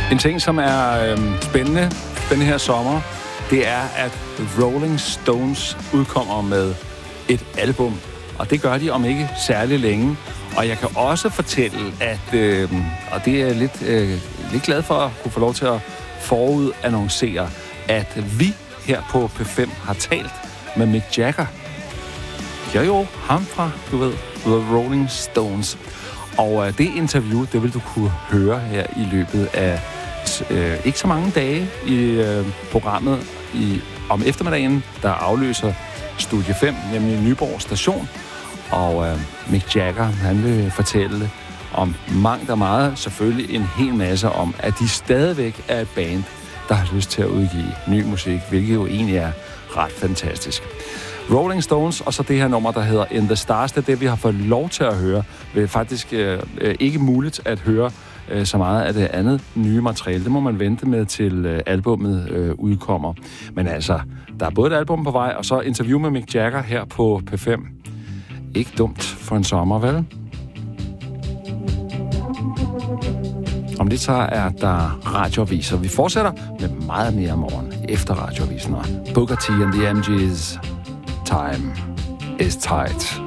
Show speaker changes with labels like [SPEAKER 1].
[SPEAKER 1] En ting, som er spændende denne her sommer, det er, at Rolling Stones udkommer med et album. Og det gør de om ikke særlig længe. Og jeg kan også fortælle, at, og det er lidt glad for at kunne få lov til at forudannoncere, at vi her på P5 har talt med Mick Jagger. Jo, ham fra, du ved, The Rolling Stones. Og det interview, det vil du kunne høre her i løbet af ikke så mange dage i programmet om eftermiddagen, der afløser Studie 5, nemlig Nyborg Station. Og Mick Jagger, han vil fortælle om mangt og meget, selvfølgelig en hel masse om, at de stadigvæk er et band, der har lyst til at udgive ny musik, hvilket jo egentlig er ret fantastisk. Rolling Stones, og så det her nummer, der hedder In the Stars, det er det, vi har fået lov til at høre. Det er faktisk ikke muligt at høre så meget af det andet nye materiale. Det må man vente med, til albummet udkommer. Men altså, der er både et album på vej, og så interview med Mick Jagger her på P5. Ikke dumt for en sommer, vel? Om det så er der radioaviser. Vi fortsætter med meget mere om morgen efter radioavisen. Booker T and the MG's Time is Tight.